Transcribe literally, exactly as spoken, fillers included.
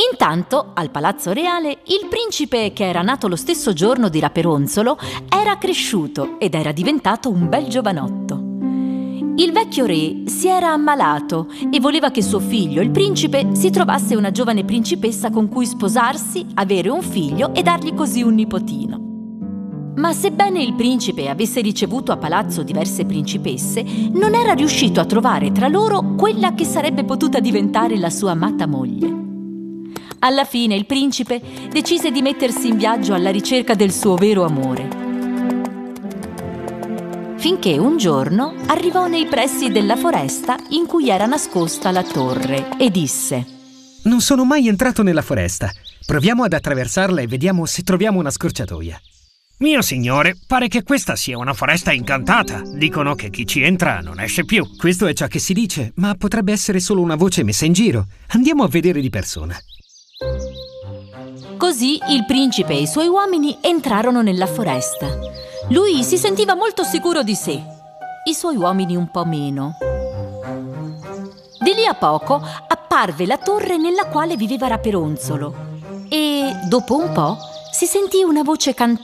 Intanto, al palazzo reale, il principe, che era nato lo stesso giorno di Raperonzolo, era cresciuto ed era diventato un bel giovanotto. Il vecchio re si era ammalato e voleva che suo figlio, il principe, si trovasse una giovane principessa con cui sposarsi, avere un figlio e dargli così un nipotino. Ma sebbene il principe avesse ricevuto a palazzo diverse principesse, non era riuscito a trovare tra loro quella che sarebbe potuta diventare la sua amata moglie. Alla fine il principe decise di mettersi in viaggio alla ricerca del suo vero amore. Finché un giorno arrivò nei pressi della foresta in cui era nascosta la torre e disse: Non sono mai entrato nella foresta. Proviamo ad attraversarla e vediamo se troviamo una scorciatoia. Mio signore, pare che questa sia una foresta incantata. Dicono che chi ci entra non esce più. Questo è ciò che si dice, ma potrebbe essere solo una voce messa in giro. Andiamo a vedere di persona. Così il principe e i suoi uomini entrarono nella foresta. Lui si sentiva molto sicuro di sé, i suoi uomini un po' meno. Di lì a poco apparve la torre nella quale viveva Raperonzolo e, dopo un po', si sentì una voce cantare.